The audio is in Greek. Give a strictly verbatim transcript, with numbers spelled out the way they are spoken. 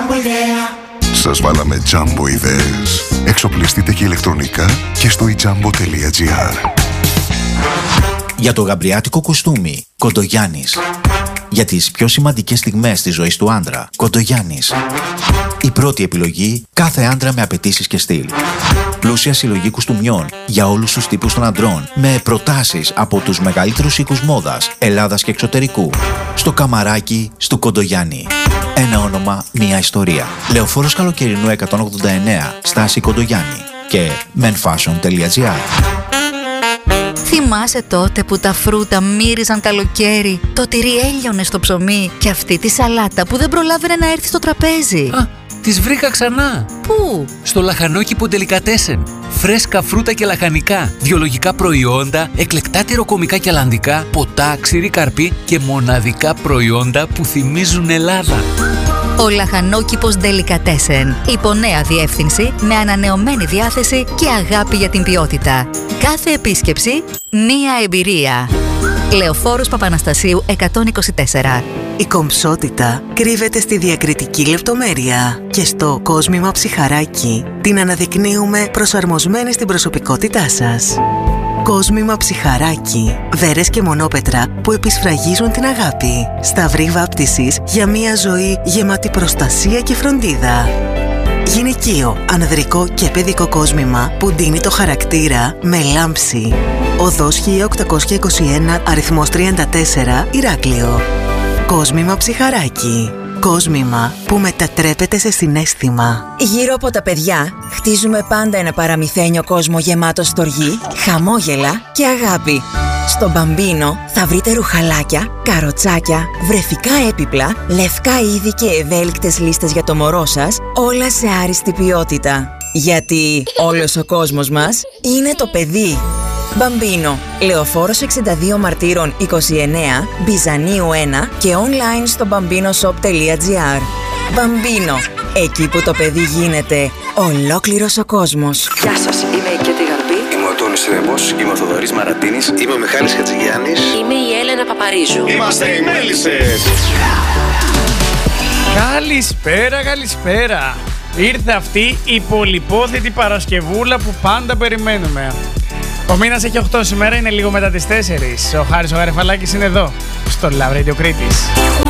Jumbo Idea. Σας βάλαμε Jumbo ιδέες. Εξοπλιστείτε και ηλεκτρονικά και στο i jumbo τελεία gr. Για το γαμπριάτικο κουστούμι, Κοντογιάννης. Για τις πιο σημαντικές στιγμές της ζωής του άντρα, Κοντογιάννης. Η πρώτη επιλογή κάθε άντρα με απαιτήσεις και στυλ. Πλούσια συλλογή κουστούμιών για όλους τους τύπους των αντρών, με προτάσεις από τους μεγαλύτερους οίκους μόδας, Ελλάδας και εξωτερικού. Στο καμαράκι του Κοντογιάννη. Ένα όνομα, μια ιστορία. Λεωφόρος Καλοκαιρινού εκατόν ογδόντα εννέα, στάση Κοντογιάννη. Και menfashion τελεία gr. Θυμάσαι τότε που τα φρούτα μύριζαν καλοκαίρι, το τυρί έλειωνε στο ψωμί και αυτή τη σαλάτα που δεν προλάβαινε να έρθει στο τραπέζι? Α, τις βρήκα ξανά. Πού? Στο λαχανόκηπο Ντελικατέσεν. Φρέσκα φρούτα και λαχανικά, βιολογικά προϊόντα, εκλεκτά τυροκομικά και αλλαντικά, ποτά, ξηρή καρπή και μοναδικά προϊόντα που θυμίζουν Ελλάδα. Ο λαχανόκηπος Ντελικατέσεν. Υπό νέα διεύθυνση, με ανανεωμένη διάθεση και αγάπη για την ποιότητα. Κάθε επίσκεψη, μία εμπειρία. Λεωφόρος Παπαναστασίου εκατόν είκοσι τέσσερα. Η κομψότητα κρύβεται στη διακριτική λεπτομέρεια και στο κόσμημα ψιχαράκι την αναδεικνύουμε προσαρμοσμένη στην προσωπικότητά σας. Κόσμημα ψιχαράκι. Βέρες και μονόπετρα που επισφραγίζουν την αγάπη. Σταυρή βάπτισης για μια ζωή γεμάτη προστασία και φροντίδα. Γυναικείο, ανδρικό και παιδικό κόσμημα που ντύνει το χαρακτήρα με λάμψη. Οδός χίλια οκτακόσια είκοσι ένα, αριθμός τριάντα τέσσερα, Ηράκλειο. Κόσμημα ψιχαράκι. Κόσμημα που μετατρέπεται σε συναίσθημα. Γύρω από τα παιδιά χτίζουμε πάντα ένα παραμυθένιο κόσμο γεμάτο στοργή, χαμόγελα και αγάπη. Στο Μπαμπίνο θα βρείτε ρουχαλάκια, καροτσάκια, βρεφικά έπιπλα, λευκά είδη και ευέλικτες λίστες για το μωρό σας, όλα σε άριστη ποιότητα. Γιατί όλος ο κόσμος μας είναι το παιδί. Μπαμπίνο, Λεωφόρος εξήντα δύο Μαρτύρων είκοσι εννέα, Μπιζανίου ένα και online στο μπαμπίνοσοπ τελεία gr. Μπαμπίνο, εκεί που το παιδί γίνεται ολόκληρος ο κόσμος. Γεια σας, είμαι η Κέτη Γαρμπή. Είμαι ο Τόνης Ρέμπος. Είμαι ο Θοδωρής Μαρατίνης. Είμαι ο Μιχάλης Χατζηγιάννης. Είμαι η Έλενα Παπαρίζου. Είμαστε οι Μέλισσες. Καλησπέρα, καλησπέρα. Ήρθε αυτή η πολυπόθητη Παρασκευούλα που πάντα περιμένουμε. Ο μήνας έχει οκτώ σήμερα, είναι λίγο μετά τις τέσσερις. Ο Χάρης ο Γαρεφαλάκης είναι εδώ, στο Love Radio Κρήτης.